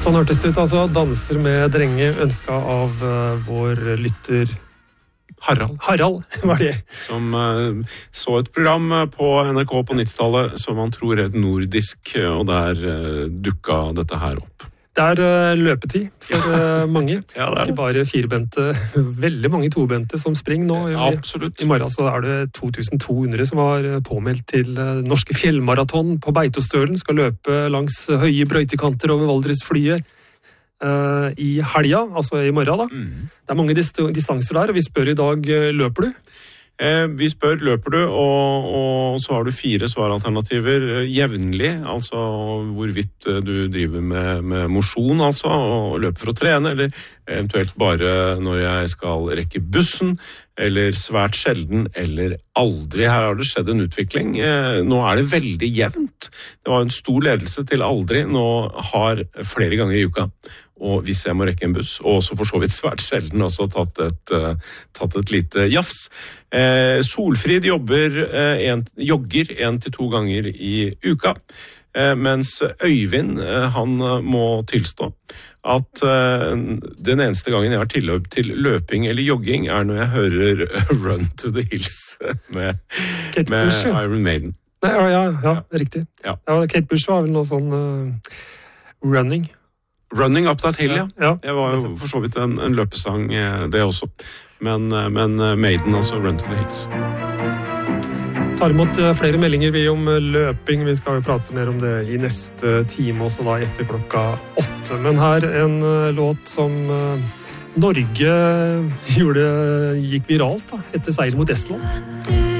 Sånn hørtes det ut, altså. Danser med drenge, ønsket av vår lytter Harald, var det. Som så et program på NRK på 90-tallet som man tror er nordisk, og der dukket dette her opp. Det er løpetid for mange. Ja, det er. Ikke bare firebente, veldig mange tobente som springer nå. Absolutt. I morgen så er det 2200 som var påmeldt til norske fjellmaraton på Beitostølen. Skal løpe langs høye brøytekanter over Valdresflyet i helga, altså i morgen da. Det er mange distanser der, og vi spør i dag, løper du? Vi spør, løper du, og så har du 4 svaralternativer jevnlig, altså hvorvidt du driver med mosjon, altså, og løper for å trene, eller eventuelt bare når jeg skal rekke bussen, eller svært sjelden, eller aldri. Her har det skjedd en utvikling. Nå er det veldig jevnt. Det var en stor ledelse til aldri, nå har flere ganger i uka. Og hvis jeg må rekke en buss, og også for så vidt svært sjelden også tatt et lite jafs. Solfrid jogger 1 til 2 ganger i uka, mens Øyvind, han må tilstå at den eneste gangen jeg har tilløp til løping eller jogging er når jeg hører Run to the Hills med Iron Maiden. Nei, ja, riktig. Ja. Kate Bush var vel noe sånn Running Up That Hill, ja. Det var jo for så vidt en løpesang, det også. Men Maiden, altså Run to the Hills. Tar imot flere meldinger vi om løping. Vi skal jo prate mer om det i neste time, også da etter 8. Men her en låt som Norge gikk viralt da, etter seier mot Estland.